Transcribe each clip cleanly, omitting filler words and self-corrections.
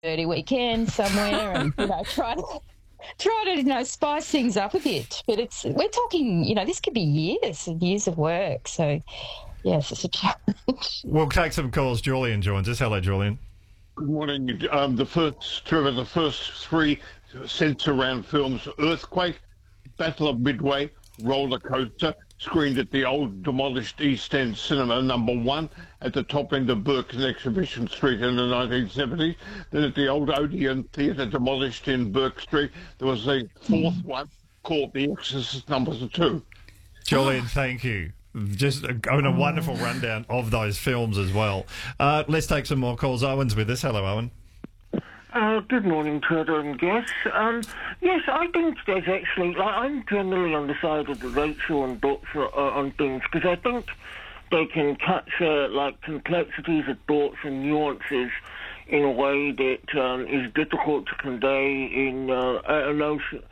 dirty weekend somewhere and try to spice things up a bit. But we're talking, this could be years and years of work. So yes, it's a challenge. We'll take some calls. Julian joins us. Hello, Julian. Good morning. The first three censor-round films: Earthquake, Battle of Midway, Roller Coaster, screened at the old demolished East End Cinema #1 at the top end of Burke and Exhibition Street in the 1970s. Then at the old Odeon Theatre, demolished in Burke Street, there was a fourth one called The Exorcist #2. Julian, thank you. Just a wonderful rundown of those films as well. Let's take some more calls. Owen's with us. Hello, Owen. Good morning, Trevor and guests. Yes, I think there's actually... I'm generally on the side of the Rachel and Doctor on things, because I think they can capture, complexities of thoughts and nuances in a way that is difficult to convey in a notion...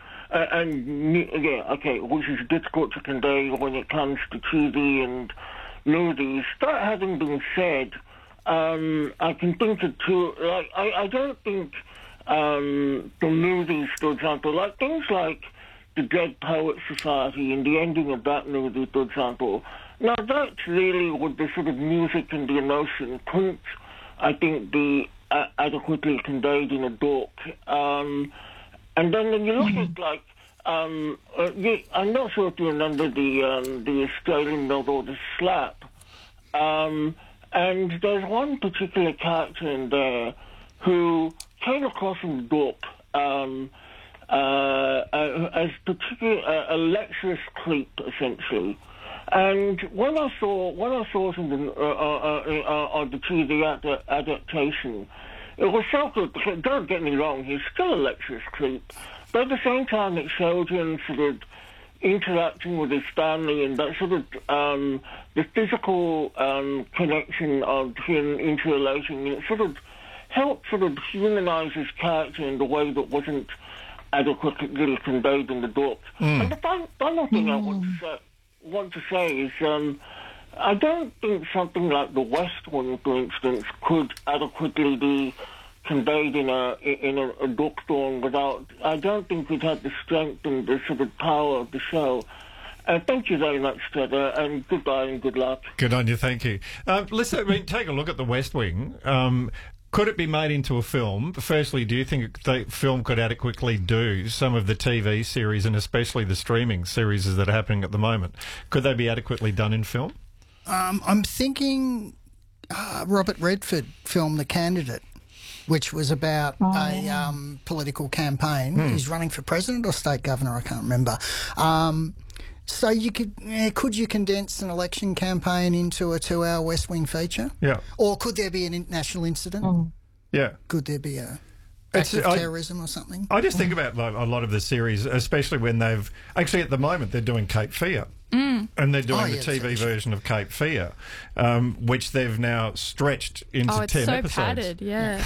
which is difficult to convey when it comes to TV and movies. That having been said... I can think of two, I don't think the movies, for example, things like The Dead Poets Society and the ending of that movie, for example, now that's really what the sort of music and the emotion couldn't, I think, be adequately conveyed in a book. And then when you look at, I'm not sure if you remember the Australian novel, The Slap, and there's one particular character in there who came across in the book as particularly a lecherous creep, essentially. And when I saw it in the TV adaptation, it was so good. Don't get me wrong, he's still a lecherous creep, but at the same time, it showed him sort of interacting with his family and that sort of the physical connection of him interrelating. It sort of helped sort of humanize his character in the way that wasn't adequately conveyed in the book. And the final thing I want to say is I don't think something like The West Wing, for instance, could adequately be conveyed in a book form without... I don't think we'd have the strength and the sort of power of the show. Thank you very much, Trevor, and goodbye and good luck. Good on you, thank you. Listen, take a look at The West Wing. Could it be made into a film? Firstly, do you think the film could adequately do some of the TV series and especially the streaming series that are happening at the moment? Could they be adequately done in film? I'm thinking Robert Redford film The Candidate, which was about a political campaign. He's running for president or state governor, I can't remember. So could you condense an election campaign into a 2-hour West Wing feature? Yeah. Or could there be a national incident? Yeah. Could there be a act of terrorism or something? I just think about a lot of the series, especially when they've... Actually, at the moment, they're doing Cape Fear. And they're doing the TV version of Cape Fear, which they've now stretched into 10 episodes. It's so padded, yeah.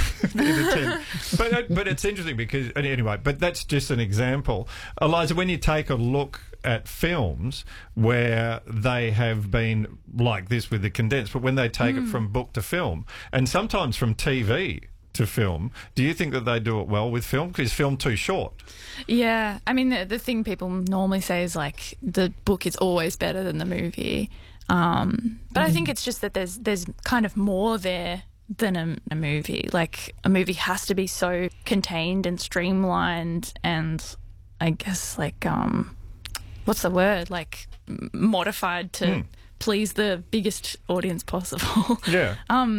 But it's interesting because... Anyway, but that's just an example. Eliza, when you take a look at films where they have been like this with the condensed, but when they take it from book to film, and sometimes from TV to film, do you think that they do it well with film? Because is film too short? Yeah, I mean, the thing people normally say is like the book is always better than the movie. But I think it's just that there's kind of more there than a movie. Like a movie has to be so contained and streamlined and I guess like, what's the word? Like modified to please the biggest audience possible. Yeah.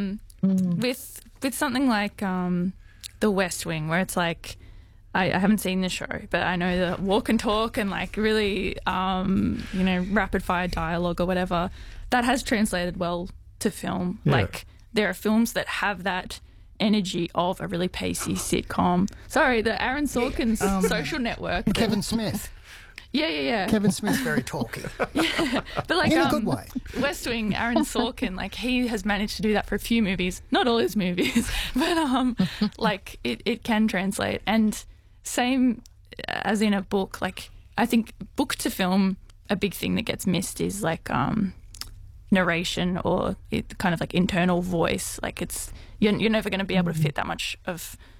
With something like The West Wing, where it's like, I haven't seen the show, but I know the walk and talk and like really, rapid fire dialogue or whatever, that has translated well to film. Yeah. Like there are films that have that energy of a really pacey sitcom. Sorry, the Aaron Sorkin's Social Network. Kevin Smith. Yeah. Kevin Smith's very talky. Yeah, but like in a good way. West Wing, Aaron Sorkin, like he has managed to do that for a few movies, not all his movies, but like it can translate. And same as in a book, like I think book to film, a big thing that gets missed is like narration or kind of like internal voice. Like you're never going to be able to fit that much of